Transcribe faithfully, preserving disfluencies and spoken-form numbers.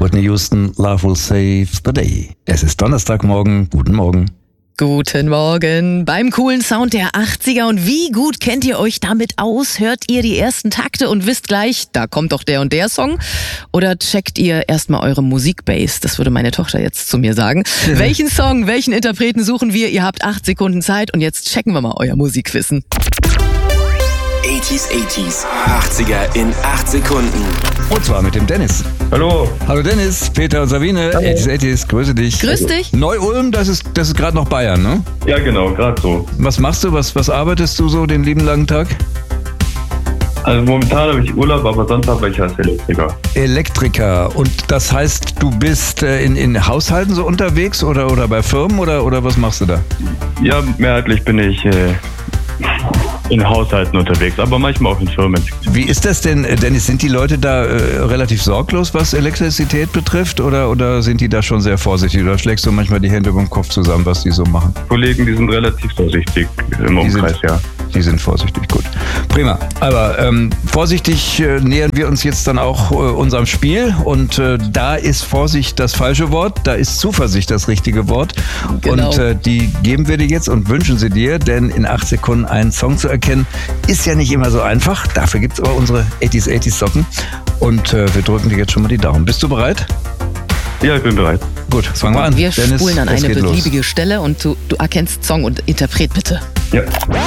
Whitney Houston, Love Will Save the Day. Es ist Donnerstagmorgen. Guten Morgen. Guten Morgen beim coolen Sound der achtziger. Und wie gut kennt ihr euch damit aus? Hört ihr die ersten Takte und wisst gleich, da kommt doch der und der Song? Oder checkt ihr erstmal eure Musikbase? Das würde meine Tochter jetzt zu mir sagen. Welchen Song, welchen Interpreten suchen wir? Ihr habt acht Sekunden Zeit und jetzt checken wir mal euer Musikwissen. achtziger, achtziger, achtziger in acht Sekunden. Und zwar mit dem Dennis. Hallo. Hallo Dennis, Peter und Sabine. Hallo. achtziger, achtziger, grüße dich. Grüß dich. Neu-Ulm, das ist, das ist gerade noch Bayern, ne? Ja, genau, gerade so. Was machst du? Was, was arbeitest du so den lieben langen Tag? Also momentan habe ich Urlaub, aber sonst arbeite ich als Elektriker. Elektriker. Und das heißt, du bist äh, in, in Haushalten so unterwegs oder, oder bei Firmen oder, oder was machst du da? Ja, mehrheitlich bin ich äh, in Haushalten unterwegs, aber manchmal auch in Firmen. Wie ist das denn, äh, Dennis? Sind die Leute da äh, relativ sorglos, was Elektrizität betrifft? Oder, oder sind die da schon sehr vorsichtig? Oder schlägst du manchmal die Hände über den Kopf zusammen, was die so machen? Kollegen, die sind relativ vorsichtig im Die Umkreis, sind, ja. Die sind vorsichtig, gut. Prima. Aber ähm, vorsichtig äh, nähern wir uns jetzt dann auch äh, unserem Spiel. Und äh, da ist Vorsicht das falsche Wort, da ist Zuversicht das richtige Wort. Genau. Und äh, die geben wir dir jetzt und wünschen sie dir, denn in acht Sekunden einen Song zu erkennen, ist ja nicht immer so einfach. Dafür gibt es aber unsere achtziger, achtziger Socken. Und äh, wir drücken dir jetzt schon mal die Daumen. Bist du bereit? Ja, ich bin bereit. Gut, fangen wir an. Wir Dennis, spulen an es eine geht los. beliebige Stelle und du, du erkennst Song und Interpret bitte. Ja.